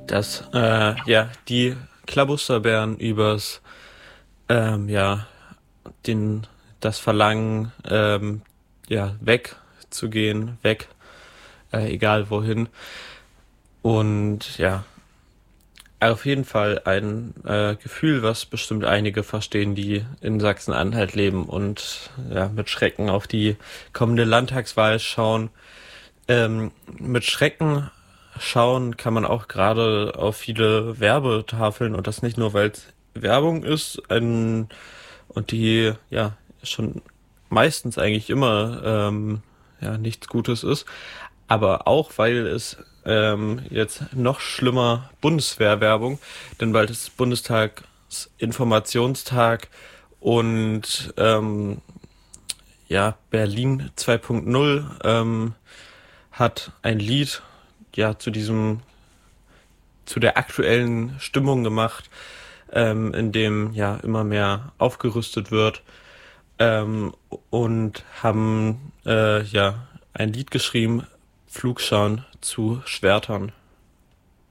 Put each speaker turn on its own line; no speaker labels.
dass die Klabusterbären übers ja den das Verlangen wegzugehen, weg, egal wohin. Und ja, auf jeden Fall ein Gefühl, was bestimmt einige verstehen, die in Sachsen-Anhalt leben und ja mit Schrecken auf die kommende Landtagswahl schauen. Mit Schrecken schauen kann man auch gerade auf viele Werbetafeln, und das nicht nur, weil es Werbung ist, und die ja schon meistens eigentlich immer nichts Gutes ist, aber auch, weil es jetzt noch schlimmer Bundeswehrwerbung, denn bald ist Bundestagsinformationstag und Berlin 2.0 hat ein Lied zu der aktuellen Stimmung gemacht, in dem ja immer mehr aufgerüstet wird, und haben ein Lied geschrieben, Flugschauen zu Schwertern.